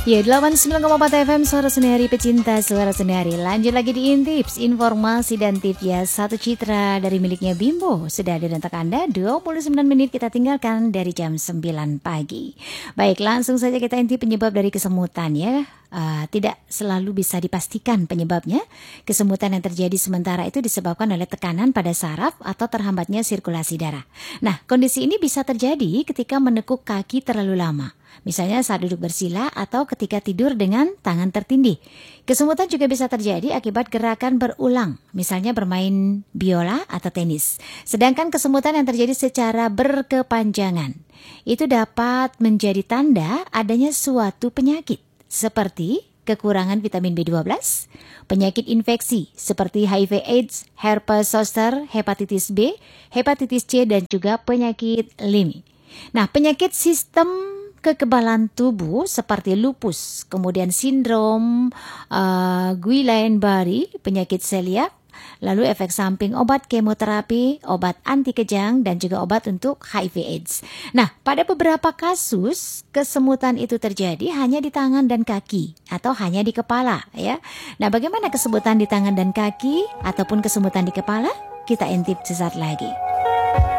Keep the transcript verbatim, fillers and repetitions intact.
Ya, delapan puluh sembilan koma empat F M Suara Senari, pecinta suara senari. Lanjut lagi di Intips, informasi dan tips ya. Satu citra dari miliknya Bimbo sudah ada untuk Anda. Dua puluh sembilan menit kita tinggalkan dari jam sembilan pagi. Baik, langsung saja kita intip penyebab dari kesemutan ya. Uh, tidak selalu bisa dipastikan penyebabnya. Kesemutan yang terjadi sementara itu disebabkan oleh tekanan pada saraf atau terhambatnya sirkulasi darah. Nah, kondisi ini bisa terjadi ketika menekuk kaki terlalu lama. Misalnya saat duduk bersila atau ketika tidur dengan tangan tertindih. Kesemutan juga bisa terjadi akibat gerakan berulang, misalnya bermain biola atau tenis. Sedangkan kesemutan yang terjadi secara berkepanjangan, itu dapat menjadi tanda adanya suatu penyakit, seperti kekurangan vitamin B dua belas, penyakit infeksi seperti H I V AIDS, herpes zoster, hepatitis B, hepatitis C, dan juga penyakit Lyme. Nah, penyakit sistem kekebalan tubuh seperti lupus, kemudian sindrom uh, Guillain-Barré, penyakit celiak, lalu efek samping obat kemoterapi, obat anti kejang, dan juga obat untuk H I V AIDS. Nah, pada beberapa kasus kesemutan itu terjadi hanya di tangan dan kaki atau hanya di kepala ya. Nah, bagaimana kesemutan di tangan dan kaki ataupun kesemutan di kepala? Kita intip sesaat lagi.